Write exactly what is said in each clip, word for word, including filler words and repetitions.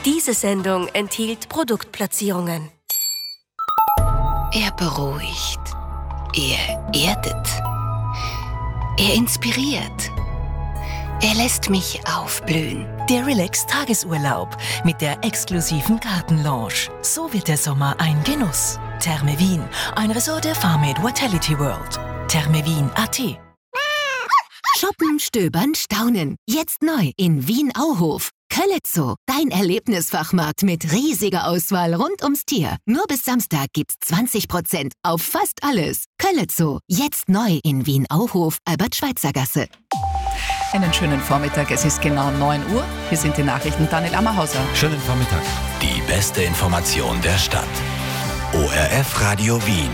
Diese Sendung enthielt Produktplatzierungen. Er beruhigt. Er erdet. Er inspiriert. Er lässt mich aufblühen. Der Relax-Tagesurlaub mit der exklusiven Gartenlounge. So wird der Sommer ein Genuss. Therme Wien, ein Resort der Farmade Vitality World. Thermewien punkt a t. Shoppen, stöbern, staunen. Jetzt neu in Wien-Auhof. Köllezoo, dein Erlebnisfachmarkt mit riesiger Auswahl rund ums Tier. Nur bis Samstag gibt's zwanzig Prozent auf fast alles. Köllezoo, jetzt neu in Wien-Auhof, Albert-Schweitzer-Gasse. Einen schönen Vormittag, es ist genau neun Uhr. Hier sind die Nachrichten, Daniel Ammerhauser. Schönen Vormittag. Die beste Information der Stadt. O R F Radio Wien.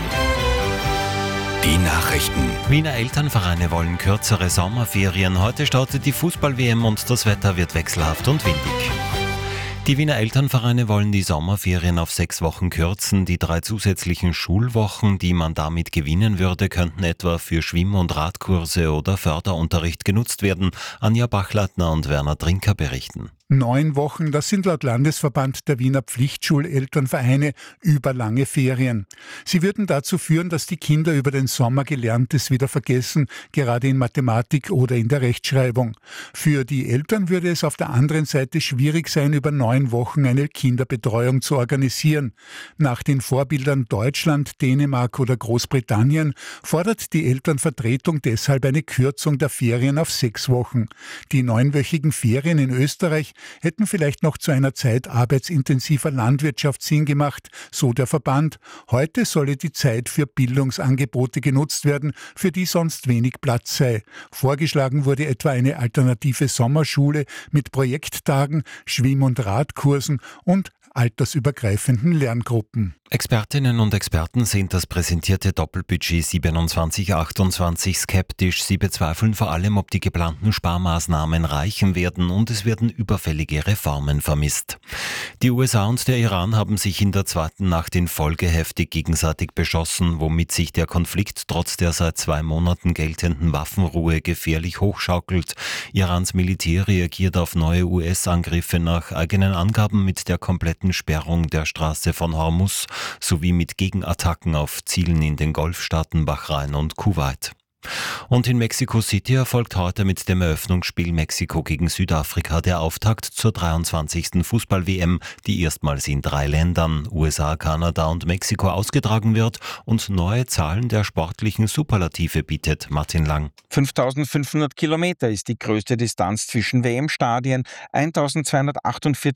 Die Nachrichten. Wiener Elternvereine wollen kürzere Sommerferien. Heute startet die Fußball-W M und das Wetter wird wechselhaft und windig. Die Wiener Elternvereine wollen die Sommerferien auf sechs Wochen kürzen. Die drei zusätzlichen Schulwochen, die man damit gewinnen würde, könnten etwa für Schwimm- und Radkurse oder Förderunterricht genutzt werden. Anja Bachleitner und Werner Trinker berichten. Neun Wochen, das sind laut Landesverband der Wiener Pflichtschulelternvereine überlange Ferien. Sie würden dazu führen, dass die Kinder über den Sommer Gelerntes wieder vergessen, gerade in Mathematik oder in der Rechtschreibung. Für die Eltern würde es auf der anderen Seite schwierig sein, über neun Wochen eine Kinderbetreuung zu organisieren. Nach den Vorbildern Deutschland, Dänemark oder Großbritannien fordert die Elternvertretung deshalb eine Kürzung der Ferien auf sechs Wochen. Die neunwöchigen Ferien in Österreich hätten vielleicht noch zu einer Zeit arbeitsintensiver Landwirtschaft Sinn gemacht, so der Verband. Heute solle die Zeit für Bildungsangebote genutzt werden, für die sonst wenig Platz sei. Vorgeschlagen wurde etwa eine alternative Sommerschule mit Projekttagen, Schwimm- und Radkursen und altersübergreifenden Lerngruppen. Expertinnen und Experten sehen das präsentierte Doppelbudget siebenundzwanzig achtundzwanzig skeptisch. Sie bezweifeln vor allem, ob die geplanten Sparmaßnahmen reichen werden, und es werden überfällige Reformen vermisst. Die U S A und der Iran haben sich in der zweiten Nacht in Folge heftig gegenseitig beschossen, womit sich der Konflikt trotz der seit zwei Monaten geltenden Waffenruhe gefährlich hochschaukelt. Irans Militär reagiert auf neue U S-Angriffe nach eigenen Angaben mit der kompletten Sperrung der Straße von Hormuz sowie mit Gegenattacken auf Zielen in den Golfstaaten Bahrain und Kuwait. Und in Mexico City erfolgt heute mit dem Eröffnungsspiel Mexiko gegen Südafrika der Auftakt zur dreiundzwanzigsten Fußball-W M, die erstmals in drei Ländern, U S A, Kanada und Mexiko, ausgetragen wird und neue Zahlen der sportlichen Superlative bietet. Martin Lang. fünftausendfünfhundert Kilometer ist die größte Distanz zwischen W M-Stadien, eintausendzweihundertachtundvierzig